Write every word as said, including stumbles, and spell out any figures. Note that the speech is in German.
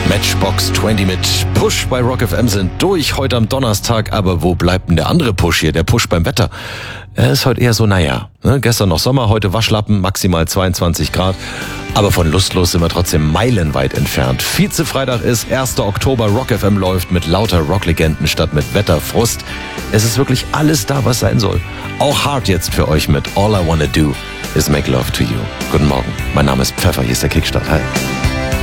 Matchbox zwanzig mit Push bei Rock F M sind durch heute am Donnerstag. Aber wo bleibt denn der andere Push hier, der Push beim Wetter? Er ist heute eher so, naja, ne? Gestern noch Sommer, heute Waschlappen, maximal zweiundzwanzig Grad. Aber von lustlos sind wir trotzdem meilenweit entfernt. Vize-Freitag ist, erster Oktober, Rock F M läuft mit lauter Rocklegenden statt mit Wetterfrust. Es ist wirklich alles da, was sein soll. Auch hart jetzt für euch mit All I Wanna Do is Make Love to You. Guten Morgen, mein Name ist Pfeffer, hier ist der Kickstart. Hi.